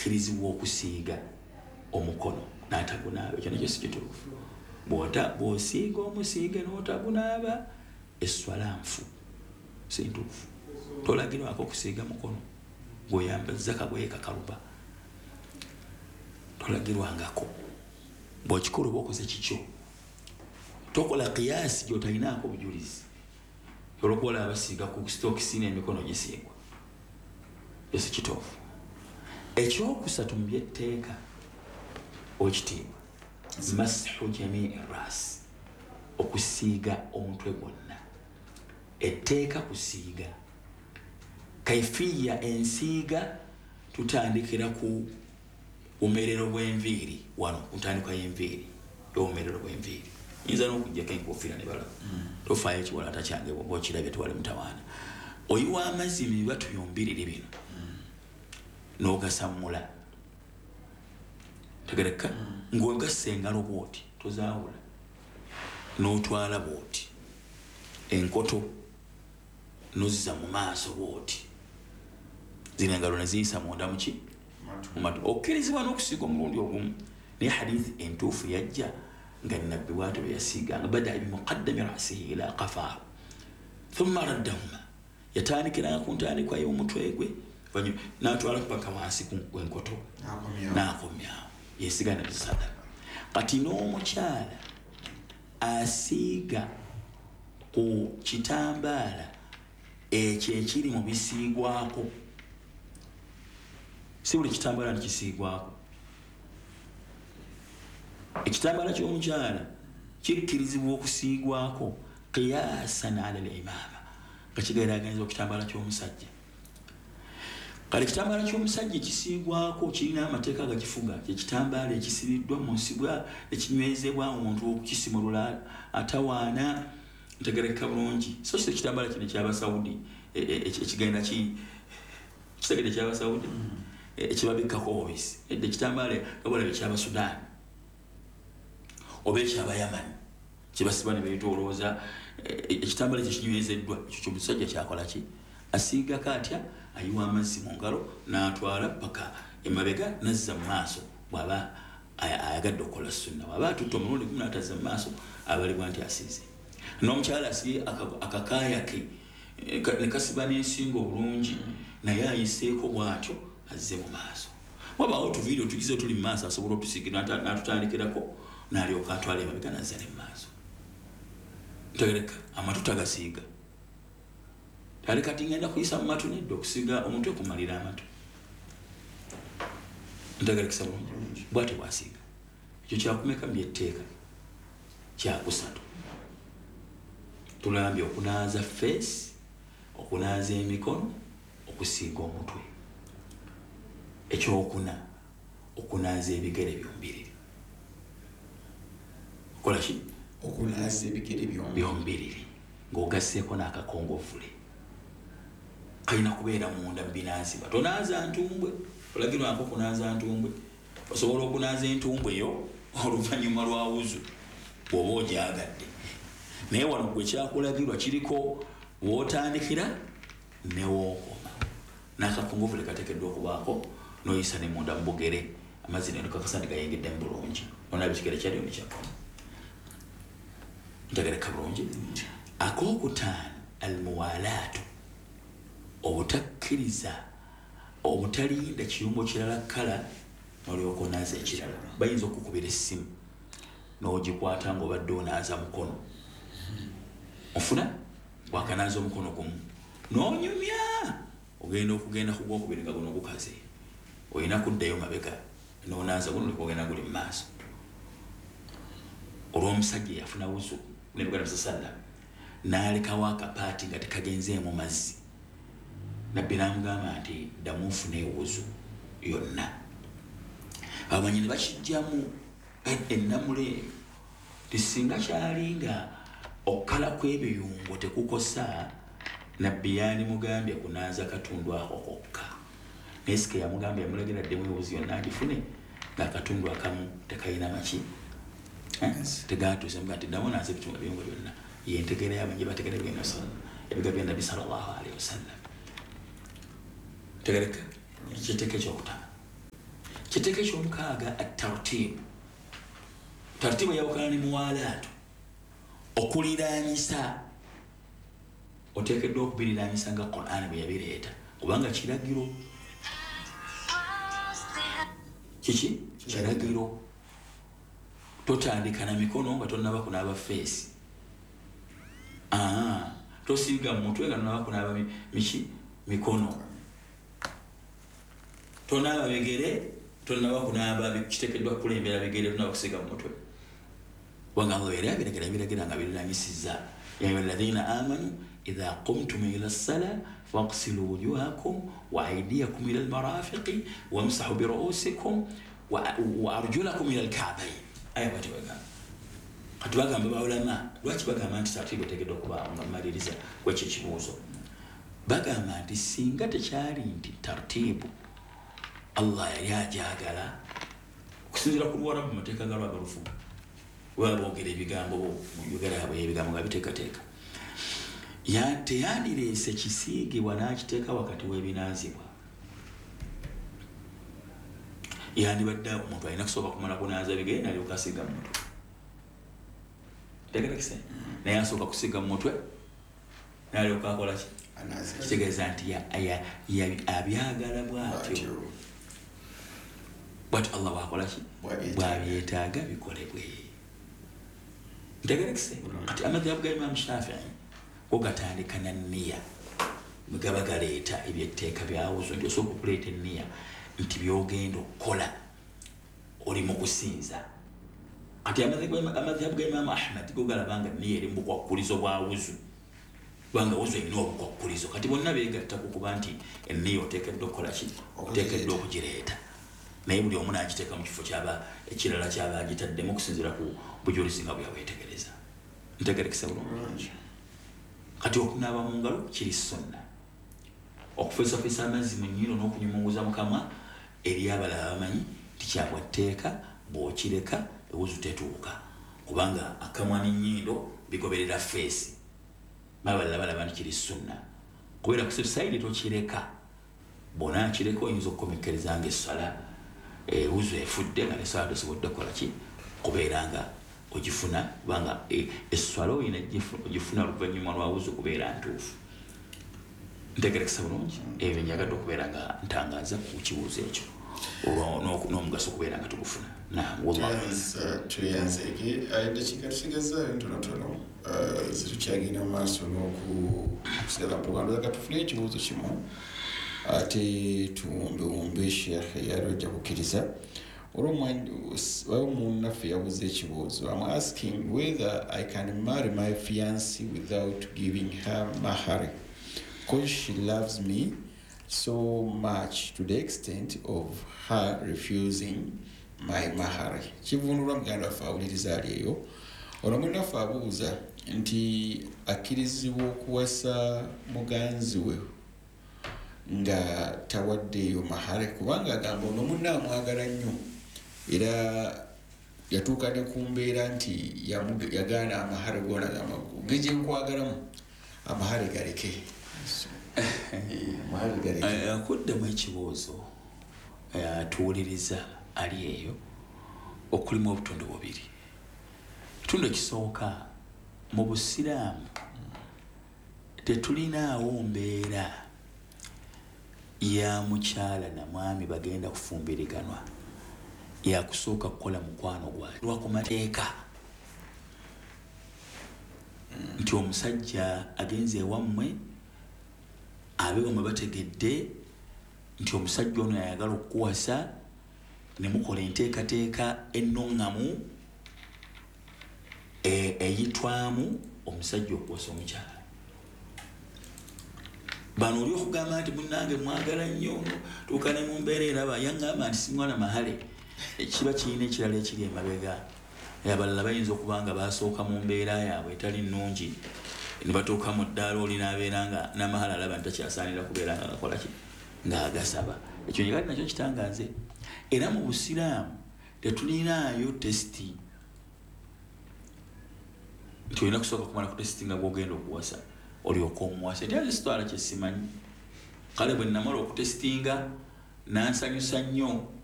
akkirizibwa okusiiga omukono n'atagunaaba. Ekyo nakyo si kituufu. Bw'osiiga omusiige n'otagunaaba esswala nfu, si ntuufu. Tolagirwako okusiiga mukono ng'oyambazza kagoye kakaluba, tolagirwangako. Bw'okikola oba okoze kikyo. Tokola kiyaasi gy'otalinaako bujulizi. Olwokuba abasiiga ku sitookisi n'emikono gisiigwa, esi kituufu. Ekyokusatu mu byetteeka okitiibwa masihu jamii ras, okusiiga omutwe gwonna. Etteeka kusiiga. Kaifiya ensiiga tutandikira ku bumerero bw'enviiri wano, ku ntandikwa y'enviiri y'obumerero bw'enviiri. Yinza n'okuggyako enkofiira ne balaba. Tofaayo ekiwalaata kyange bw'oba okirabye tuwale mutawaana. Oyiwa amazzi mu bibatu byombiriri bino n'ogasammula. Tegereka ng'ogassa engalo bw'oti tozaawula, n'otwala bw'oti enkoto n'ozza mu maaso bw'oti, zino engalo ne ziyisa munda mu ki? Mu matu. Okkirizibwa n'okusiiga omulundi ogumu, naye hadithi entuufu yajja nga nabbi bw'atyo bwe yasiiganga. Bada bimuqaddami rasihi ila qafaahu thumma raddahuma, yatandikiranga ku ntandikwa y'omutwe gwe n'atwala paka wansi ku enkoto n'akomyawo. Yeesiga Nabi sallallahu. Kati n'omukyala asiiga ku kitambaala ekyo ekiri mu bisiigwako, si buli kitambaala nikisiigwako. Ekitambaala ky'omukyala kikkirizibwa okusiigwako qiyaasan ala al-imaama, nga kigeraageranyizibwa ekitambaala ky'omusajja. Kale ekitambaala ky'omusajja ekisiigwako kirina amateeka agakifuga. Ekitambaala ekisibiddwa mu nsibwa ekinywezebwa omuntu okukisimulula atawaana. Ntegereka bulungi. So kino ekitambaala kino eky'Abasawudi ekigenda kitegedde eky'Abasawudi ekibabikkako obubisi. Edda ekitambaala gabalaba eky'Abasudaani oba eky'Abayamani kibasiba ne beetolooza. Ekitambaala ekyo kinywezeddwa, ekyo ky'omusajja kyakola ki? Asiigako atya? Ayiwa amazzi mu ngalo n'atwala paka emabega n'azza mu maaso bw'aba ayagadde okukola sunna. Bw'aba atutta omulundi gumu n'atazza mu maaso abalibwa nti asiize. N'omukyala asiye akakaaya ke ne kasiba n'ensingo obulungi, naye ayiseeko bw'atyo azze mu maaso. Wabaawo tuvidiyo tugize tuli mu maaso asobola otusiigira n'atutandikirako n'alyoka atwala emabega n'azza ne mu maaso. Ntegereka amatu tagasiiga. Kale kati ngenda kuyisa mu matu nedda okusiiga omutwe kumalira amatu. Ntegerekesa bulungi. Bw'atyo bw'asiiga. Ekyo kyakumeka mu byetteeka kyakusatu. Tulambye okunaaza face, okunaaza emikono, okusiiga omutwe. Ekyokuna okunaaza ebigere byombiriri. Kola ki? Okunaaza ebigere byombiriri ng'ogasseeko n'akakongovule. Kalina kubeera munda binaazibwa. Tonaaza ntumbwe, olagirwako kunaaza ntumbwe. Osobola okunaaza entumbwe eyo oluvannyuma lwa wuzu bw'oba ogyagadde. Naye wano gwe kyakulagirwa kiriko w'otandikira ne w'okoma. N'akakongovule kateekeddwa okubaako n'oyisa ne munda mu bugere, amazzi ne kakasandi gayengedde mu bulungi. Olaba ekigere kyaliyo ne kyakoma. Ntegereka bulungi. Akookutaano almuwaalaatu, obutakkiriza obutalinda kiyumbo kirala kala n'olyoka onaaza ekirala. Bayinza okukubira essimu n'ogikwata ng'obadde onaaza mukono. Ofuna wakanaaza omukono gumu n'onyumya okugenda ku gwokubiri nga guno gukaze. Olina kuddayo mabega n'onaaza guno ogenda guli mu maaso. Olw'omusajja yafuna wuzu n'ebigana bisasala n'alekawo akapaati nga tekagenzeemu mazzi. Nabbi n'amugamba nti ddamu ofune ewuzu yonna. Abamanyi ne bakijjamu ennamula eyo ti singa kyalinga okukala kw'ebiyungo tekukosa, nabbi yandimugambye kunaaza katundu ako kokka. Naye sike yamugambye yamulagira ddemu ewuzu yonna agifune ng'akatundu akamu tekayina maki tegaatuuse. Muga nti ddamu naaza ebiyungo byonna. Yentegeera y'abanyi gye bategera ebigambo bya Nabbi sallallahu alaihi wasallam. Tegereka ekiteeke ekyokutaano Kiteke ky'omukaaga at-tartiib. Tartiibu yawukana ne muwaalaatu. Okuliraanyisa oteekeddwa okubiriraanyisa nga Qur'an bwe yabireeta kubanga kiragiro. Kiki? Kiragiro. Totandika na mikono nga tonnaba kunaaba feesi. Tosiiga mutwe nga tonnaba kunaaba mikono. Tonaaba bigere, tonnaba kunaaba kiteekeddwa kulembera bigere, tonnaba kusiiga mutwe. Wanga Allah era biragera nga biriraanyisizza. Ya ayyuhalladhina amanu idha qumtum ila as-salah faghsilu wujuhakum wa aydiyakum ila al-marafiqi wamsahu bi ru'usikum wa arjulakum ila al-ka'bayn. Aya batwega. Kati bagamba bawulama lwaki bagamba nti tartiibu eteekeddwa okuba nga maliriza kwekyo kibuuzo. Bagamba nti singa tekyali nti tartiibu Allah yali ajagala okusinziira ku Luwarabu mu mateeka ga Lwagalufu wabogera ebigambo mu Uganda yabwe ebigambo nga biteekateeka. Teyandireese kisiigibwa n'akiteeka wakati w'ebinaazibwa. Yandibadde omuntu alina kusooka kumala kunaaza bigere n'alyoka asiiga mu mutwe. Tegeerekise naye asooka kusiiga mu mutwe n'alyoka akola ki? Kitegeeza nti abyagala bw'atyo. Bw'atyo Allah bw'akola ki? Bw'abyetaaga bikolebwe. Tegeerekise kati amadhhabu ga Imam Shafi'i go gatandika na nniya mugaba galeeta ebyetteeka byawuzo nti osooka okuleeta enniya nti byogenda okukola oli mu kusinza. Kati amadhhabu ga Imam Ahmad go galabanga nniya eri mu bukwakkulizo bwa wuzu kubanga wuzu erina obukwakkulizo. Kati bonna beegatta ku kuba nti enniya oteekeddwa okukola ki? Oteekeddwa okugireeta. Naye buli omu n'agiteeka mu kifo ekirala kyaba agitaddemu okusinziira ku bujulizi nga bweyabwetegereza. Ntegerekese bulungi. Kati okunaaba mu ngalo kiri sunna. Okufeesafeesa amazzi mu nnyindo n'okunyumunguza mu kamwa eri abalala bamanyi nti kyabwa tteeka bw'okireka ewuzu tetuuka kubanga akamwa n'ennyindo bigoberera feesi. Abalala balaba nti kiri sunna. Kubeera ku sayidi tokireka. Bw'ona akireka oyinza okukomekkereza ng'essala ewuzu efudde nga n'essala tosobodde kukola ki? Kubeera nga ogifuna kubanga esswala oyina ogifuna oluvannyuma lwa wuzu kubeera ntuufu. Ntegerekesa bulungi. Ebyo njagadde okubeera nga ntangaaza ku kibuuzo ekyo n'omugaso okubeera nga tugufuna. Tuyanzege eddakiika tusigazaayo ntonotono zitukyagenda mu maaso n'okusigala mu pulogulaamu katufune ekibuuzo kimu ate tuwumbewumbe Sheikh yalojja kukkiriza. Munnaffe yabuze ekibuuzo. I'm asking whether I can marry my fiancée without giving her mahar because she loves me so much to the extent of her refusing my mahar. Kivunulwa muganda waffe awuliriza ali eyo. Ono munnaffe abuuza nti akkirizibwa okuwasa muganzi we nga tawaddeeyo mahare kubanga agamba ono munne amwagala nnyo era yatuuka ne ku mbeera nti yagaana amahare gona gye nkwagalamu amahare galeke. Akuddemu ekibuuzo atuwuliriza ali eyo okulimu obutundu bubiri. Ekitundu ekisooka mu Busiraamu tetulinaawo mbeera ya mukyala na mwami bagenda kufumbiriganwa yakusooka kukola mukwano gwayo lwakumateeka nti omusajja agenze ewammwe abeewamwe bategedde nti omusajja ono yayagala okukuwasa ne mukola enteekateeka ennongamu eyitwamu omusajja okuwasa omukyala. Bano oli okugamba nti munnange mwagala nnyo tuuka ne mu mbeera eraba yaŋŋamba nti simwana mahale kiba kirina ekirala ekiri emabega. Abalala bayinza okuba nga basooka mu mbeera yaabwe etali nnungi ne batuuka mu ddaala oli n'abeera nga n'amahala alaba nti takyasaanira kubeera nga gakola ki ng'agasaba. Ekyo nyekati nakyo kitangaze. Era mu Busiraamu tetulinaayo tesiti nti olina kusooka kumala ku tesiti nga gw'ogenda okuwasa olyoka omuwasa. Ate azisitwala kye simanyi. Kale bwe namala okutesitinga nansanyusa nnyo